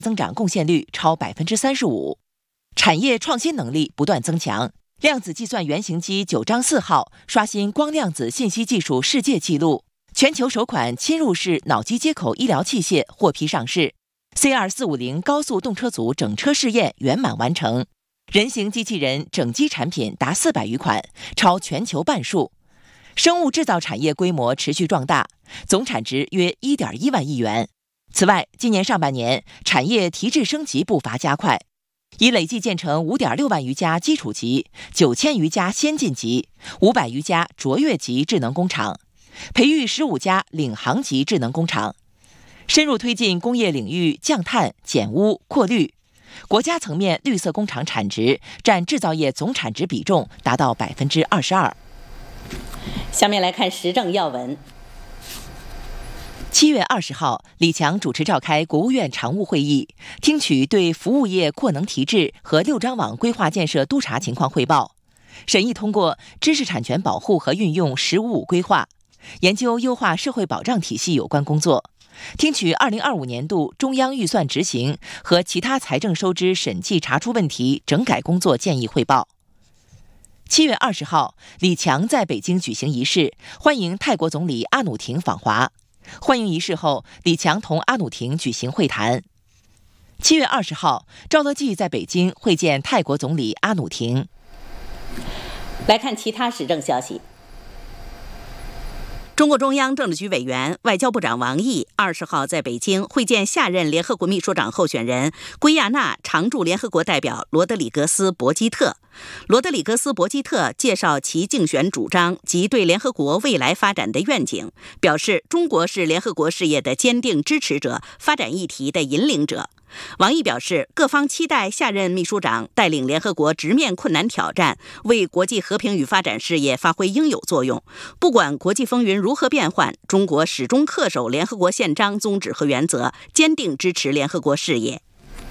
增长贡献率超35%，产业创新能力不断增强。量子计算原型机9章4号刷新光量子信息技术世界纪录，全球首款侵入式脑机接口医疗器械获批上市。CR450高速动车组整车试验圆满完成，人形机器人整机产品达400余款，超全球半数。生物制造产业规模持续壮大，总产值约1.1万亿元。此外，今年上半年产业提质升级步伐加快，已累计建成5.6万余家基础级、9000余家先进级、500余家卓越级智能工厂，培育15家领航级智能工厂，深入推进工业领域降碳、减污、扩绿。国家层面绿色工厂产值占制造业总产值比重达到22%。 下面来看时政要闻。 7月20号，李强主持召开国务院常务会议，听取对服务业扩能提质和6张网规划建设督查情况汇报，审议通过知识产权保护和运用“15+5”规划，研究优化社会保障体系有关工作，听取2025年度中央预算执行和其他财政收支审计查出问题整改工作建议汇报。7月20号，李强在北京举行仪式，欢迎泰国总理阿努廷访华。欢迎仪式后，李强同阿努廷举行会谈。7月20号，赵乐际在北京会见泰国总理阿努廷。 来看其他时政消息。 中共中央政治局委员、外交部长王毅20号在北京会见下任联合国秘书长候选人、圭亚那常驻联合国代表罗德里格斯·博基特。罗德里格斯·博基特介绍其竞选主张及对联合国未来发展的愿景，表示中国是联合国事业的坚定支持者、发展议题的引领者。王毅表示，各方期待下任秘书长带领联合国直面困难挑战，为国际和平与发展事业发挥应有作用。不管国际风云如何变幻，中国始终恪守联合国宪章宗旨和原则，坚定支持联合国事业。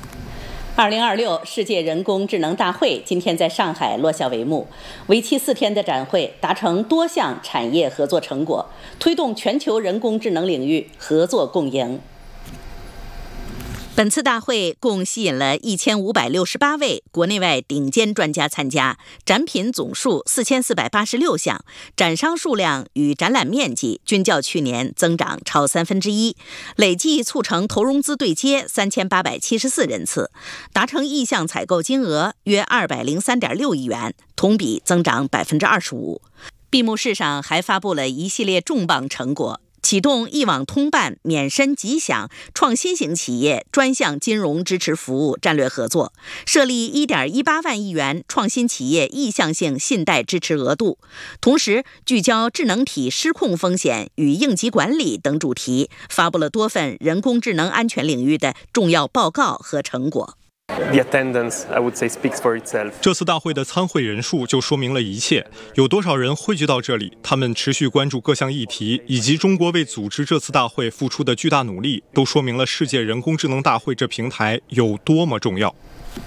2026世界人工智能大会今天在上海落下帷幕，为期4天的展会达成多项产业合作成果，推动全球人工智能领域合作共赢。 本次大会共吸引了1568位国内外顶尖专家参加，展品总数4486项，展商数量与展览面积均较去年增长超1/3，累计促成投融资对接3874人次，达成意向采购金额约203.6亿元，同比增长25%。闭幕式上还发布了一系列重磅成果，启动一网通办、免申即享创新型企业专项金融支持服务战略合作，设立1.18万亿元创新企业意向性信贷支持额度，同时聚焦智能体失控风险与应急管理等主题，发布了多份人工智能安全领域的重要报告和成果。 The attendance, I would say, speaks for itself. 这次大会的参会人数就说明了一切，有多少人汇聚到这里，他们持续关注各项议题，以及中国为组织这次大会付出的巨大努力，都说明了世界人工智能大会这平台有多么重要。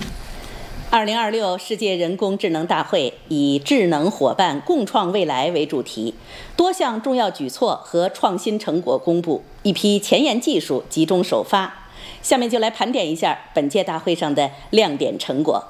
2026世界人工智能大会以智能伙伴共创未来为主题，多项重要举措和创新成果公布，一批前沿技术集中首发。下面就来盘点一下本届大会上的亮点成果。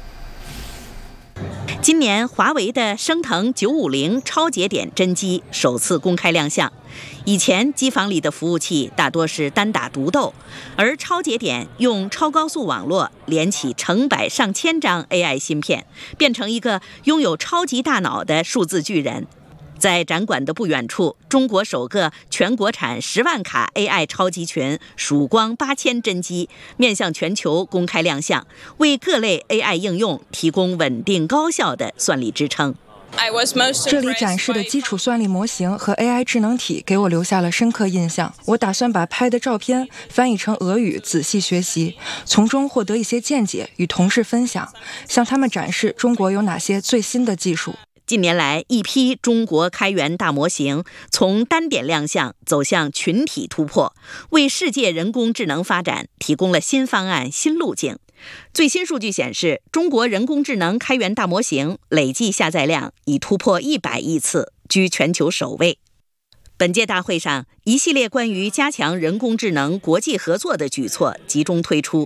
今年华为的升腾950超节点真机首次公开亮相。以前机房里的服务器大多是单打独斗，而超节点用超高速网络连起成百上千张 AI 芯片，变成一个拥有超级大脑的数字巨人。在展馆的不远处，中国首个全国产10万卡 AI 超级群曙光8000真机面向全球公开亮相，为各类 AI 应用提供稳定高效的算力支撑。 这里展示的基础算力模型和 AI 智能体给我留下了深刻印象。我打算把拍的照片翻译成俄语，仔细学习，从中获得一些见解，与同事分享，向他们展示中国有哪些最新的技术。 近年来，一批中国开源大模型从单点亮相走向群体突破，为世界人工智能发展提供了新方案、新路径。最新数据显示，中国人工智能开源大模型累计下载量已突破100亿次，居全球首位。本届大会上，一系列关于加强人工智能国际合作的举措集中推出，